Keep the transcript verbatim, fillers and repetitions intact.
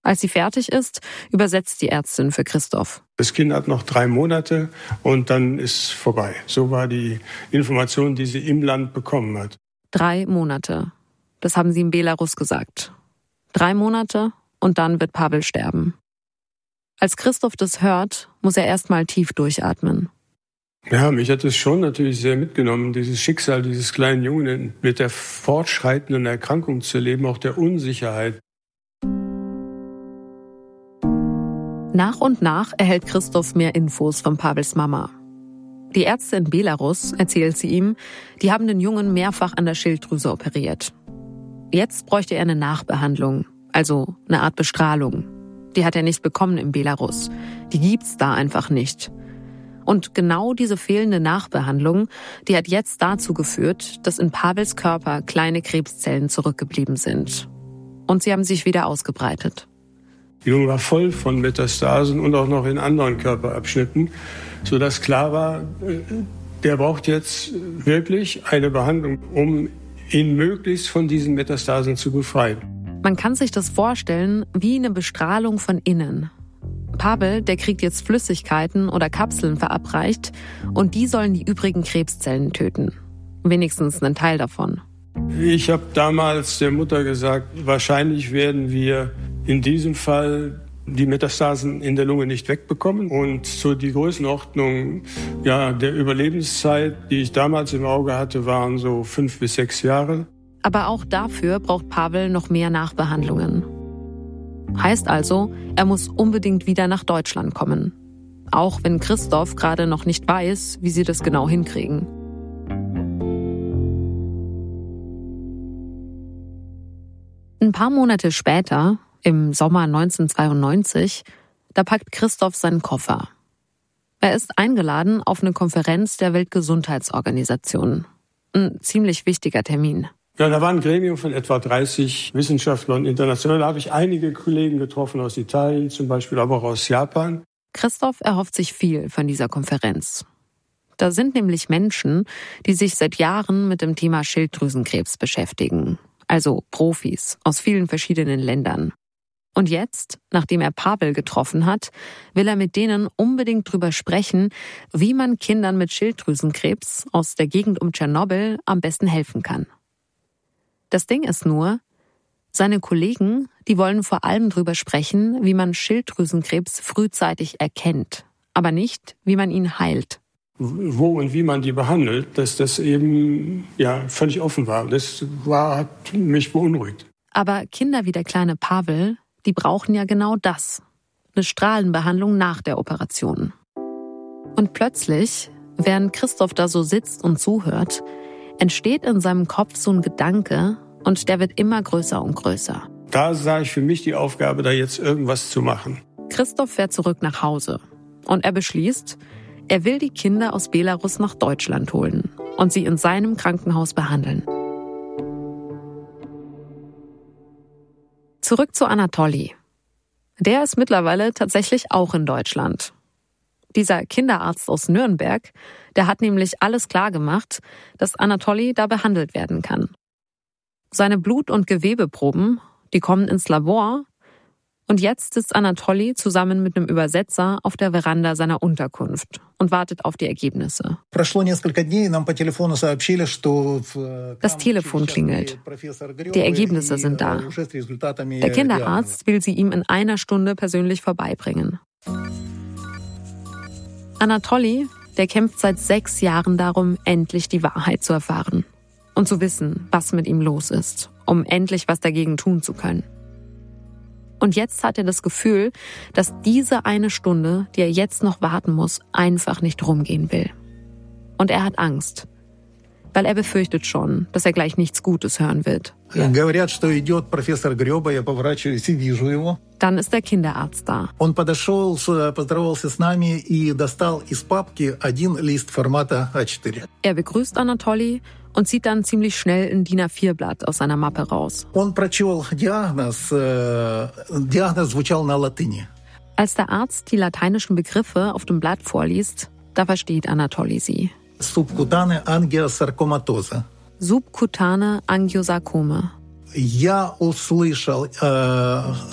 Als sie fertig ist, übersetzt die Ärztin für Christoph. Das Kind hat noch drei Monate und dann ist vorbei. So war die Information, die sie im Land bekommen hat. Drei Monate. Das haben sie in Belarus gesagt. Drei Monate und dann wird Pavel sterben. Als Christoph das hört, muss er erst mal tief durchatmen. Ja, mich hat es schon natürlich sehr mitgenommen, dieses Schicksal dieses kleinen Jungen mit der fortschreitenden Erkrankung zu leben, auch der Unsicherheit. Nach und nach erhält Christoph mehr Infos von Pavels Mama. Die Ärzte in Belarus, erzählt sie ihm, die haben den Jungen mehrfach an der Schilddrüse operiert. Jetzt bräuchte er eine Nachbehandlung, also eine Art Bestrahlung. Die hat er nicht bekommen in Belarus. Die gibt's da einfach nicht. Und genau diese fehlende Nachbehandlung, die hat jetzt dazu geführt, dass in Pavels Körper kleine Krebszellen zurückgeblieben sind. Und sie haben sich wieder ausgebreitet. Die Lunge war voll von Metastasen und auch noch in anderen Körperabschnitten, sodass klar war, der braucht jetzt wirklich eine Behandlung, um ihn möglichst von diesen Metastasen zu befreien. Man kann sich das vorstellen wie eine Bestrahlung von innen. Pavel, der kriegt jetzt Flüssigkeiten oder Kapseln verabreicht und die sollen die übrigen Krebszellen töten. Wenigstens einen Teil davon. Ich habe damals der Mutter gesagt, wahrscheinlich werden wir in diesem Fall die Metastasen in der Lunge nicht wegbekommen. Und so die Größenordnung ja, der Überlebenszeit, die ich damals im Auge hatte, waren so fünf bis sechs Jahre. Aber auch dafür braucht Pavel noch mehr Nachbehandlungen. Heißt also, er muss unbedingt wieder nach Deutschland kommen. Auch wenn Christoph gerade noch nicht weiß, wie sie das genau hinkriegen. Ein paar Monate später, im Sommer neunzehnhundertzweiundneunzig, da packt Christoph seinen Koffer. Er ist eingeladen auf eine Konferenz der Weltgesundheitsorganisation. Ein ziemlich wichtiger Termin. Ja, da war ein Gremium von etwa dreißig Wissenschaftlern international. Da habe ich einige Kollegen getroffen aus Italien zum Beispiel, aber auch aus Japan. Christoph erhofft sich viel von dieser Konferenz. Da sind nämlich Menschen, die sich seit Jahren mit dem Thema Schilddrüsenkrebs beschäftigen. Also Profis aus vielen verschiedenen Ländern. Und jetzt, nachdem er Pavel getroffen hat, will er mit denen unbedingt drüber sprechen, wie man Kindern mit Schilddrüsenkrebs aus der Gegend um Tschernobyl am besten helfen kann. Das Ding ist nur, seine Kollegen, die wollen vor allem drüber sprechen, wie man Schilddrüsenkrebs frühzeitig erkennt, aber nicht, wie man ihn heilt. Wo und wie man die behandelt, dass das eben ja völlig offen war. Das war, hat mich beunruhigt. Aber Kinder wie der kleine Pavel, die brauchen ja genau das. Eine Strahlenbehandlung nach der Operation. Und plötzlich, während Christoph da so sitzt und zuhört, entsteht in seinem Kopf so ein Gedanke und der wird immer größer und größer. Da sah ich für mich die Aufgabe, da jetzt irgendwas zu machen. Christoph fährt zurück nach Hause und er beschließt, er will die Kinder aus Belarus nach Deutschland holen und sie in seinem Krankenhaus behandeln. Zurück zu Anatoli. Der ist mittlerweile tatsächlich auch in Deutschland. Dieser Kinderarzt aus Nürnberg, der hat nämlich alles klar gemacht, dass Anatoli da behandelt werden kann. Seine Blut- und Gewebeproben, die kommen ins Labor. Und jetzt sitzt Anatoli zusammen mit einem Übersetzer auf der Veranda seiner Unterkunft und wartet auf die Ergebnisse. Das Telefon klingelt. Die Ergebnisse sind da. Der Kinderarzt will sie ihm in einer Stunde persönlich vorbeibringen. Anatoli, der kämpft seit sechs Jahren darum, endlich die Wahrheit zu erfahren und zu wissen, was mit ihm los ist, um endlich was dagegen tun zu können. Und jetzt hat er das Gefühl, dass diese eine Stunde, die er jetzt noch warten muss, einfach nicht rumgehen will. Und er hat Angst, weil er befürchtet schon, dass er gleich nichts Gutes hören wird. Dann ist der Kinderarzt da. Er begrüßt Anatoli und zieht dann ziemlich schnell ein D I N A vier Blatt aus seiner Mappe raus. Als der Arzt die lateinischen Begriffe auf dem Blatt vorliest, da versteht Anatoli sie. Subkutane Angiosarkomatose. Subkutane Angiosarkome. Я услышал äh,